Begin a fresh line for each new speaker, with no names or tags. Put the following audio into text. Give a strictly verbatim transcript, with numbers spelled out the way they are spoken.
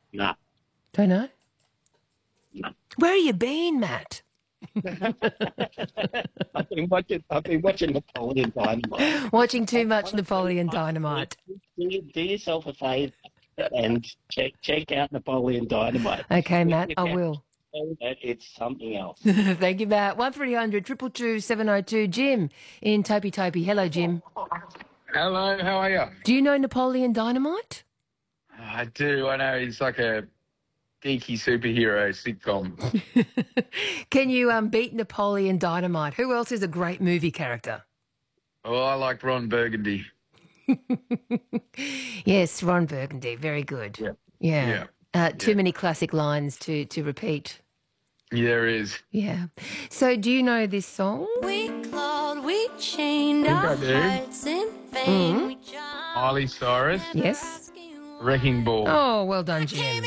Nah,
Don't know.
nah.
Where have you been, Matt?
I've been watching. I've been watching Napoleon Dynamite.
Watching too much
Honestly,
Napoleon
honestly,
Dynamite.
do, do yourself a favour and check check out Napoleon Dynamite.
Okay, Matt, I
Without
will.
that, it's something else.
Thank you, Matt. One three hundred two two seven oh two. Jim in Topi Topi. Hello, Jim.
Hello, how are you?
Do you know Napoleon Dynamite?
I do. I know he's like a geeky superhero sitcom.
Can you um, beat Napoleon Dynamite? Who else is a great movie character?
Oh, I like Ron Burgundy.
Yes, Ron Burgundy. Very good.
Yeah.
Yeah.
Yeah.
Uh, too
Yeah.
many classic lines to, to repeat.
There is.
Yeah. So do you know this song?
We clawed, we chained
I think
our
I do.
hearts in vain. We jumped
Miley Cyrus,
Yes.
asking
Wrecking Ball.
Oh, well done,
came
Jim.